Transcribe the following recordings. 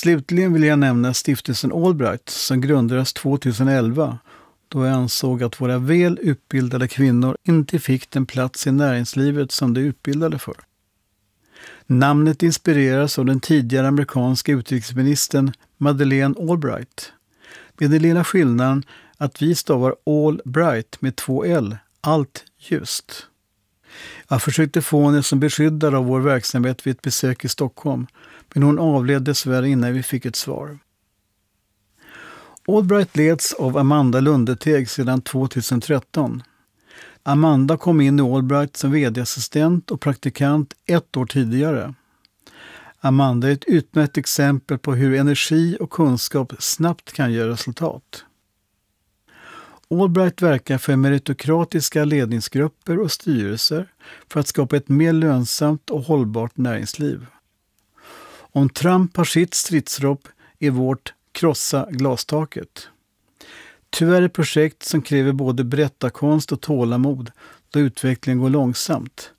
Slutligen vill jag nämna stiftelsen Allbright som grundades 2011 då jag ansåg att våra väl utbildade kvinnor inte fick den plats i näringslivet som de utbildade för. Namnet inspireras av den tidigare amerikanska utrikesministern Madeleine Albright, med den lilla skillnaden att vi stavar All Bright med 2 L, allt ljust. Jag försökte få henne som beskyddare av vår verksamhet vid ett besök i Stockholm, men hon avled dessvärre innan vi fick ett svar. Allbright leds av Amanda Lundeteg sedan 2013. Amanda kom in i Allbright som vd-assistent och praktikant 1 år tidigare. Amanda är ett utmärkt exempel på hur energi och kunskap snabbt kan ge resultat. Allbright verkar för meritokratiska ledningsgrupper och styrelser för att skapa ett mer lönsamt och hållbart näringsliv. Om Trump har sitt stridsrop är vårt krossa glastaket. Tyvärr är ett projekt som kräver både berättarkonst och tålamod då utvecklingen går långsamt.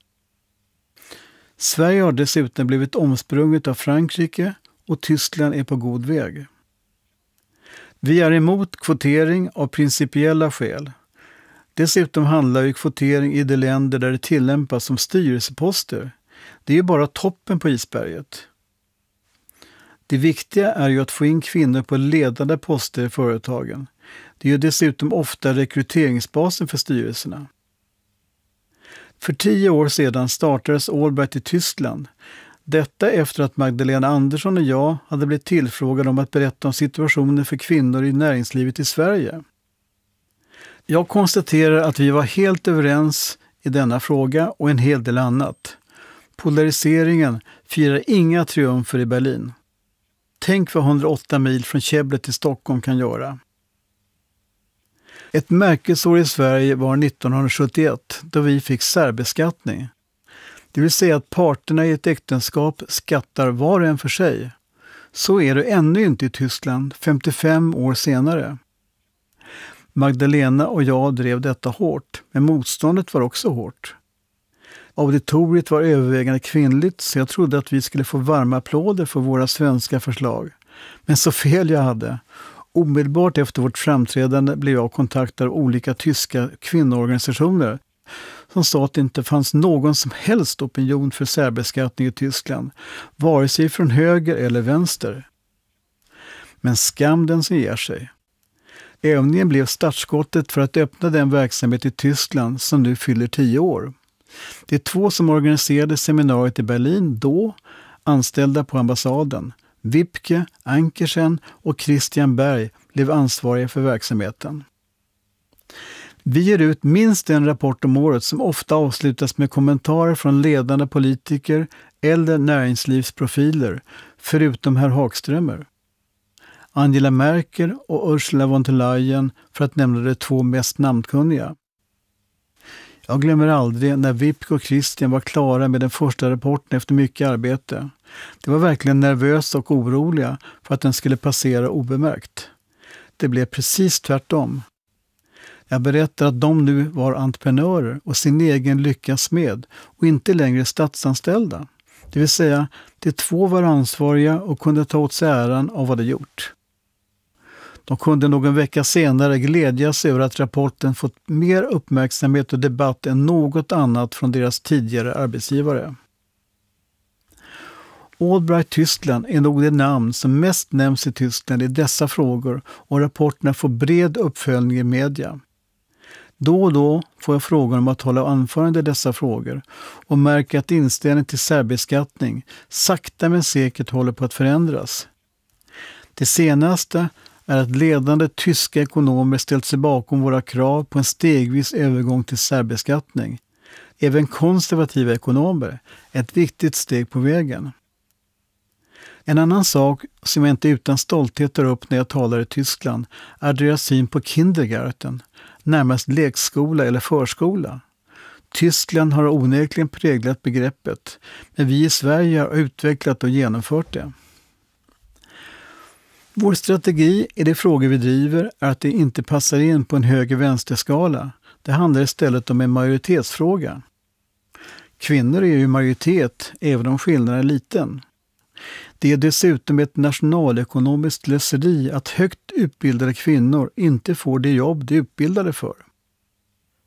Sverige har dessutom blivit omsprunget av Frankrike och Tyskland är på god väg. Vi är emot kvotering av principiella skäl. Dessutom handlar ju kvotering i de länder där det tillämpas som styrelseposter. Det är ju bara toppen på isberget. Det viktiga är ju att få in kvinnor på ledande poster i företagen. Det är ju dessutom ofta rekryteringsbasen för styrelserna. För 10 år sedan startades Allbright i Tyskland. Detta efter att Magdalena Andersson och jag hade blivit tillfrågade om att berätta om situationen för kvinnor i näringslivet i Sverige. Jag konstaterar att vi var helt överens i denna fråga och en hel del annat. Polariseringen firar inga triumfer i Berlin. Tänk vad 108 mil från Kävle till Stockholm kan göra. Ett märkesår i Sverige var 1971 då vi fick särbeskattning. Det vill säga att parterna i ett äktenskap skattar var och en för sig. Så är det ännu inte i Tyskland 55 år senare. Magdalena och jag drev detta hårt, men motståndet var också hårt. Auditoriet var övervägande kvinnligt så jag trodde att vi skulle få varma applåder för våra svenska förslag. Men så fel jag hade. Omedelbart efter vårt framträdande blev jag kontaktad av olika tyska kvinnoorganisationer som sa att det inte fanns någon som helst opinion för särbeskattning i Tyskland, vare sig från höger eller vänster. Men skam den som ger sig. Övningen blev startskottet för att öppna den verksamhet i Tyskland som nu fyller 10 år. Det är 2 som organiserade seminariet i Berlin då, anställda på ambassaden. Wipke, Ankersen och Christian Berg blev ansvariga för verksamheten. Vi ger ut minst en rapport om året som ofta avslutas med kommentarer från ledande politiker eller näringslivsprofiler, förutom herr Hagströmer. Angela Merkel och Ursula von der Leyen för att nämna de 2 mest namnkunniga. Jag glömmer aldrig när Wipke och Christian var klara med den första rapporten efter mycket arbete. De var verkligen nervösa och oroliga för att den skulle passera obemärkt. Det blev precis tvärtom. Jag berättar att de nu var entreprenörer och sin egen lyckas med och inte längre statsanställda. Det vill säga, de 2 var ansvariga och kunde ta åt sig äran av vad de gjort. De kunde någon vecka senare glädjas över att rapporten fått mer uppmärksamhet och debatt än något annat från deras tidigare arbetsgivare. Allbright Tyskland är nog det namn som mest nämns i Tyskland i dessa frågor och rapporterna får bred uppföljning i media. Då och då får jag frågor om att hålla anförande i dessa frågor och märker att inställningen till särbeskattning sakta men säkert håller på att förändras. Det senaste är att ledande tyska ekonomer ställt sig bakom våra krav på en stegvis övergång till särbeskattning. Även konservativa ekonomer, ett viktigt steg på vägen. En annan sak som jag inte utan stolthet tar upp när jag talar i Tyskland är deras syn på kindergarten, närmast lekskola eller förskola. Tyskland har onekligen präglat begreppet, men vi i Sverige har utvecklat och genomfört det. Vår strategi i de frågor vi driver är att det inte passar in på en höger-vänster-skala. Det handlar istället om en majoritetsfråga. Kvinnor är ju majoritet även om skillnaden är liten. Det är dessutom ett nationalekonomiskt slöseri att högt utbildade kvinnor inte får det jobb de är utbildade för.